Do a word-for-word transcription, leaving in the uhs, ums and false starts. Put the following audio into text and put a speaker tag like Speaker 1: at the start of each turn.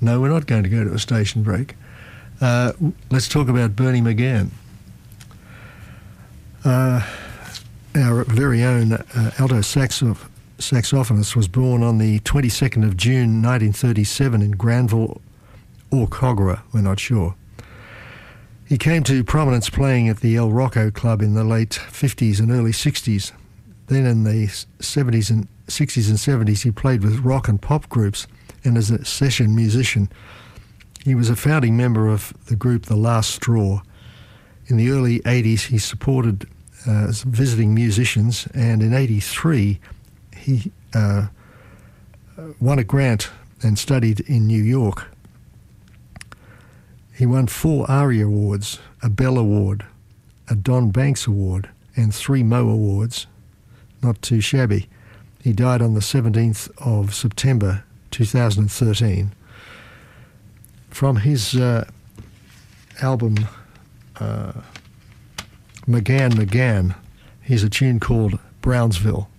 Speaker 1: No, we're not going to go to a station break. Uh, let's talk about Bernie McGann. Uh, our very own uh, alto saxoph- saxophonist was born on the twenty-second of June nineteen thirty-seven in Granville or Cogra, we're not sure. He came to prominence playing at the El Rocco Club in the late fifties and early sixties. Then in the seventies and sixties and seventies he played with rock and pop groups and as a session musician. He was a founding member of the group The Last Straw. In the early eighties he supported uh, visiting musicians, and in eighty-three he uh, won a grant and studied in New York. He won four ARIA Awards, a Bell Award, a Don Banks Award, and three Mo Awards. Not too shabby. He died on the seventeenth of September two thousand thirteen. From his uh, album uh, McGann McGann, here's a tune called Brownsville.